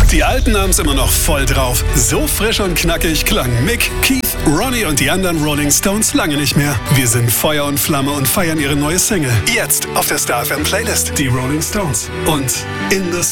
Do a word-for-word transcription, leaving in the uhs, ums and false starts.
Die Alten haben's immer noch voll drauf. So frisch und knackig klang Mick, Keith, Ronnie und die anderen Rolling Stones lange nicht mehr. Wir sind Feuer und Flamme und feiern ihre neue Single. Jetzt auf der Star F M Playlist. Die Rolling Stones und In the